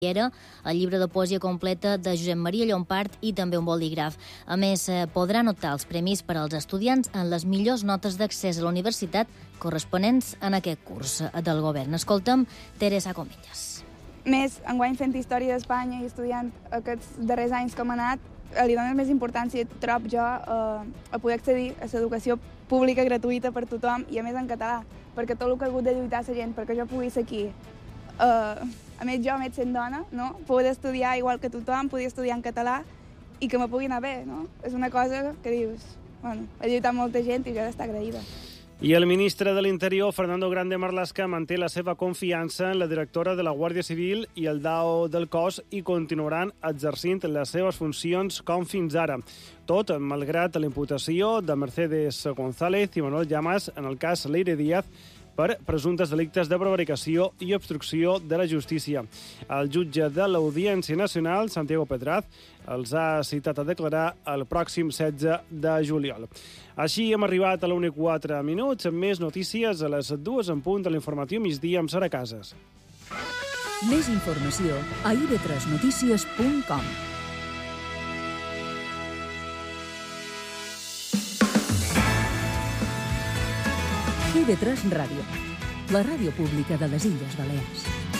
era el llibre de poesia completa de Josep Maria Llompart i també un bolígraf. A més, podran optar els premis per als estudiants en les millors notes d'accés a la universitat corresponents en aquest curs del govern. Escolta'm Teresa Comelles. Més, enguany fent història d'Espanya i estudiant aquests darrers anys com ha anat, li dono més importància, trob jo, a poder accedir a l'educació pública gratuïta per tothom i a més en català, perquè tot el que ha hagut de lluitar la gent perquè jo pugui ser aquí. A més, jo, sent dona, no? Poder estudiar igual que tothom, poder estudiar en català i que me pugui anar bé, no? És una cosa que dius, bueno, ha lluitat molta gent i jo he d'estar agraïda. I el ministre de l'Interior, Fernando Grande Marlaska, manté la seva confiança en la directora de la Guàrdia Civil i el DAO del cos i continuaran exercint les seves funcions com fins ara. Tot malgrat la imputació de Mercedes González i Manuel Llamas en el cas Leire Díaz per presumptes delictes de prevaricació i obstrucció de la justícia. El jutge de l'Audiència Nacional, Santiago Pedraz, els ha citat a declarar el pròxim 16 de juliol. Així hem arribat a la 1:04 minuts, amb més notícies a les 2 en punt de l'informatiu migdia amb Sara Casas. Més informació a ib3notícies.com. IB3 Ràdio, la ràdio pública de les Illes Balears.